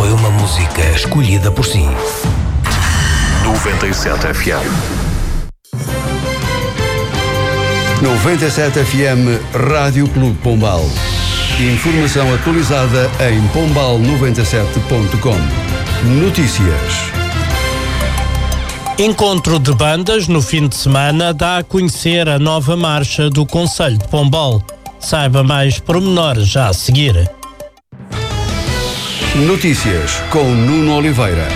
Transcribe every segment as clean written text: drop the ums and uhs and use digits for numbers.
foi uma música escolhida por si. 97 FM. 97 FM Rádio Clube Pombal. Informação atualizada em pombal97.com. Notícias. Encontro de bandas no fim de semana dá a conhecer a nova marcha do Concelho de Pombal. Saiba mais pormenores já a seguir. Notícias com Nuno Oliveira.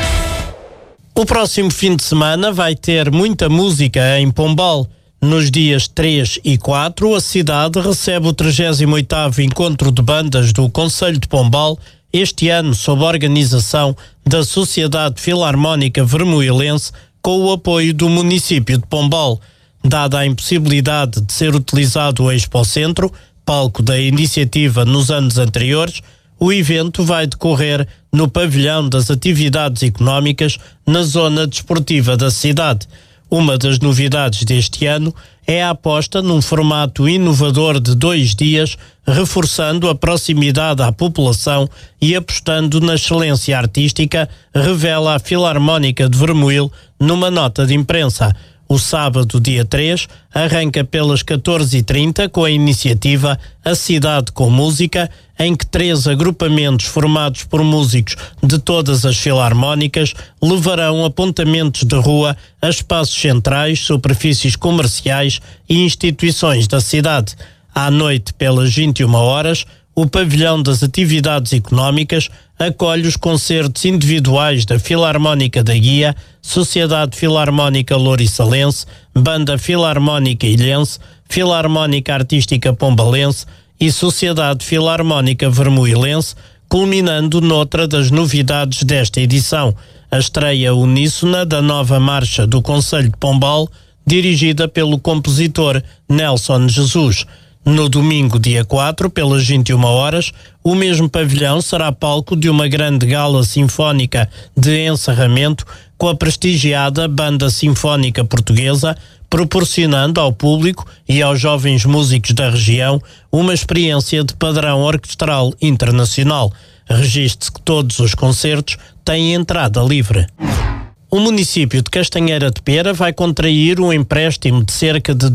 O próximo fim de semana vai ter muita música em Pombal. Nos dias 3 e 4, a cidade recebe o 38º Encontro de Bandas do Concelho de Pombal, este ano sob a organização da Sociedade Filarmónica Vermoilense, com o apoio do município de Pombal. Dada a impossibilidade de ser utilizado o Expocentro, palco da iniciativa nos anos anteriores, o evento vai decorrer no pavilhão das atividades económicas na zona desportiva da cidade. Uma das novidades deste ano é a aposta num formato inovador de 2 dias, reforçando a proximidade à população e apostando na excelência artística, revela a Filarmónica de Vermoil numa nota de imprensa. O sábado, dia 3, arranca pelas 14h30 com a iniciativa A Cidade com Música, em que 3 agrupamentos formados por músicos de todas as filarmónicas levarão apontamentos de rua a espaços centrais, superfícies comerciais e instituições da cidade. À noite, pelas 21 horas, o pavilhão das atividades económicas acolhe os concertos individuais da Filarmónica da Guia, Sociedade Filarmónica Louriçalense, Banda Filarmónica Ilhense, Filarmónica Artística Pombalense e Sociedade Filarmónica Vermoilense, culminando noutra das novidades desta edição, a estreia uníssona da nova marcha do Concelho de Pombal, dirigida pelo compositor Nelson Jesus. No domingo, dia 4, pelas 21 horas, o mesmo pavilhão será palco de uma grande gala sinfónica de encerramento com a prestigiada Banda Sinfónica Portuguesa, proporcionando ao público e aos jovens músicos da região uma experiência de padrão orquestral internacional. Registre-se que todos os concertos têm entrada livre. O município de Castanheira de Pera vai contrair um empréstimo de cerca de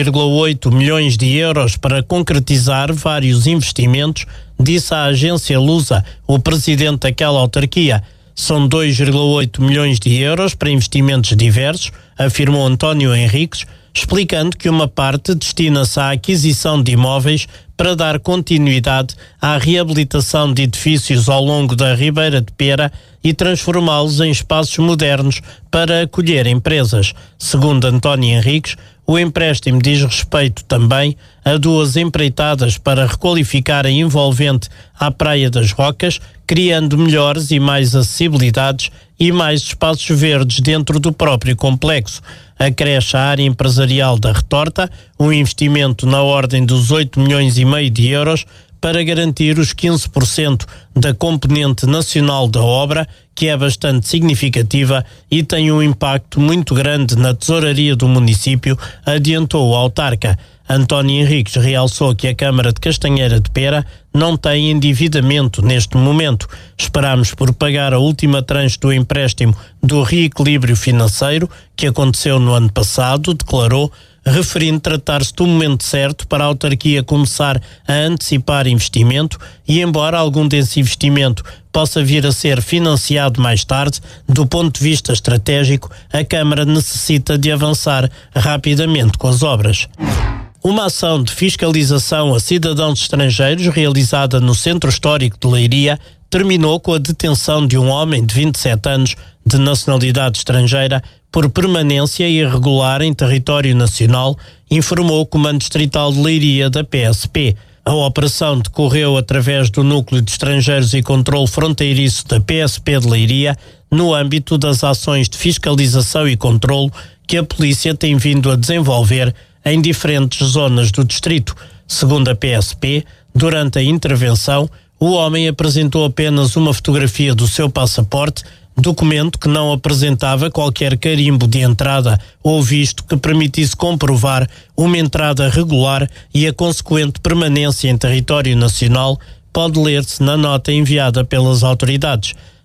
2,8 milhões de euros para concretizar vários investimentos, disse a agência Lusa, o presidente daquela autarquia. São 2,8 milhões de euros para investimentos diversos, afirmou António Henriques, explicando que uma parte destina-se à aquisição de imóveis para dar continuidade à reabilitação de edifícios ao longo da Ribeira de Pera e transformá-los em espaços modernos para acolher empresas. Segundo António Henriques, o empréstimo diz respeito também a 2 empreitadas para requalificar a envolvente à Praia das Rocas, criando melhores e mais acessibilidades e mais espaços verdes dentro do próprio complexo. Acresce a área empresarial da Retorta, um investimento na ordem dos 8 milhões e meio de euros para garantir os 15% da componente nacional da obra, que é bastante significativa e tem um impacto muito grande na tesouraria do município, adiantou o autarca. António Henriques realçou que a Câmara de Castanheira de Pera não tem endividamento neste momento. Esperamos por pagar a última tranche do empréstimo do reequilíbrio financeiro, que aconteceu no ano passado, declarou, referindo tratar-se do momento certo para a autarquia começar a antecipar investimento e, embora algum desse investimento possa vir a ser financiado mais tarde, do ponto de vista estratégico, a Câmara necessita de avançar rapidamente com as obras. Uma ação de fiscalização a cidadãos estrangeiros realizada no Centro Histórico de Leiria terminou com a detenção de um homem de 27 anos de nacionalidade estrangeira por permanência irregular em território nacional, informou o Comando Distrital de Leiria da PSP. A operação decorreu através do Núcleo de Estrangeiros e Controlo Fronteiriço da PSP de Leiria, no âmbito das ações de fiscalização e controlo que a polícia tem vindo a desenvolver em diferentes zonas do distrito. Segundo a PSP, durante a intervenção, o homem apresentou apenas uma fotografia do seu passaporte, documento que não apresentava qualquer carimbo de entrada ou visto que permitisse comprovar uma entrada regular, e a consequente permanência em território nacional pode ler-se na nota enviada pelas autoridades.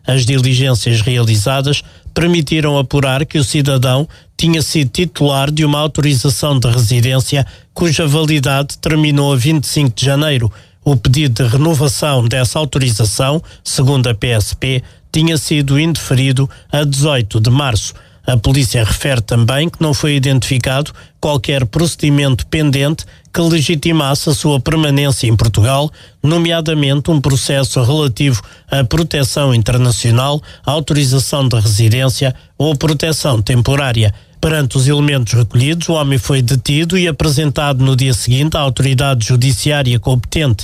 As diligências realizadas permitiram apurar que o cidadão tinha sido titular de uma autorização de residência cuja validade terminou a 25 de janeiro. O pedido de renovação dessa autorização, segundo a PSP, tinha sido indeferido a 18 de março. A polícia refere também que não foi identificado qualquer procedimento pendente que legitimasse a sua permanência em Portugal, nomeadamente um processo relativo à proteção internacional, autorização de residência ou proteção temporária. Perante os elementos recolhidos, o homem foi detido e apresentado no dia seguinte à autoridade judiciária competente.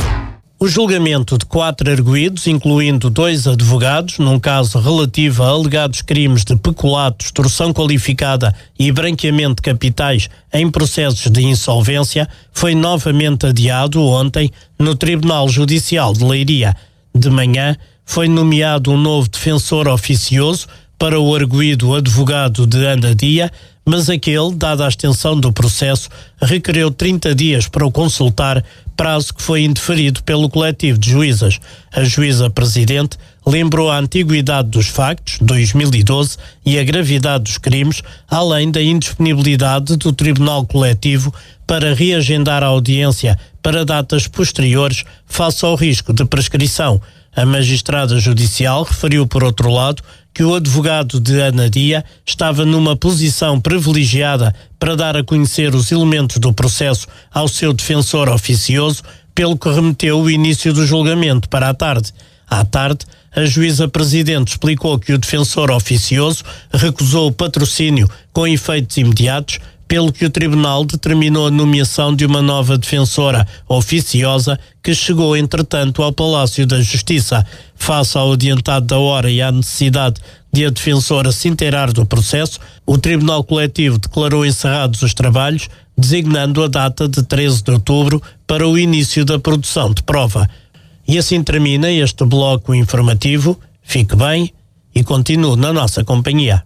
O julgamento de 4 arguidos, incluindo 2 advogados, num caso relativo a alegados crimes de peculato, extorsão qualificada e branqueamento de capitais em processos de insolvência, foi novamente adiado ontem no Tribunal Judicial de Leiria. De manhã, foi nomeado um novo defensor oficioso para o arguido advogado de Anadia, mas aquele, dada a extensão do processo, requereu 30 dias para o consultar, prazo que foi indeferido pelo coletivo de juízas. A juíza presidente lembrou a antiguidade dos factos, 2012, e a gravidade dos crimes, além da indisponibilidade do Tribunal Coletivo para reagendar a audiência para datas posteriores face ao risco de prescrição. A magistrada judicial referiu, por outro lado, que o advogado de Anadia estava numa posição privilegiada para dar a conhecer os elementos do processo ao seu defensor oficioso, pelo que remeteu o início do julgamento para a tarde. À tarde, a juíza presidente explicou que o defensor oficioso recusou o patrocínio com efeitos imediatos, pelo que o tribunal determinou a nomeação de uma nova defensora oficiosa que chegou, entretanto, ao Palácio da Justiça. Face ao adiantado da hora e à necessidade de a defensora se inteirar do processo, o Tribunal Coletivo declarou encerrados os trabalhos, designando a data de 13 de outubro para o início da produção de prova. E assim termina este bloco informativo. Fique bem e continue na nossa companhia.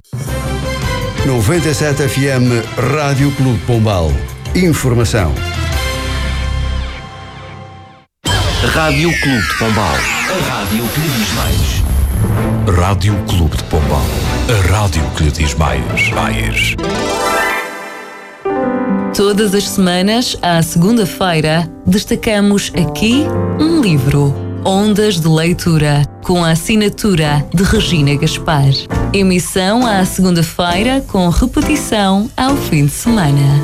97 FM Rádio Clube Pombal. Informação. Rádio Clube de Pombal. A rádio que lhe diz mais. Rádio Clube de Pombal. A rádio que lhe diz mais. Todas as semanas, à segunda-feira, destacamos aqui um livro. Ondas de Leitura, com a assinatura de Regina Gaspar. Emissão à segunda-feira, com repetição ao fim de semana.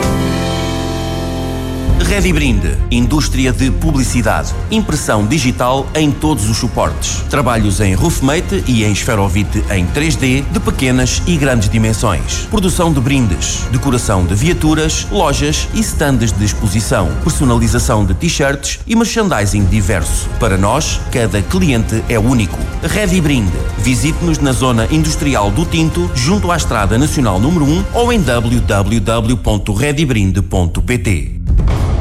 Redibrinde, indústria de publicidade, impressão digital em todos os suportes, trabalhos em roofmate e em esferovite em 3D de pequenas e grandes dimensões, produção de brindes, decoração de viaturas, lojas e stands de exposição, personalização de t-shirts e merchandising diverso. Para nós, cada cliente é único. Redibrinde, visite-nos na zona industrial do Tinto, junto à Estrada Nacional número 1 ou em www.redibrinde.pt.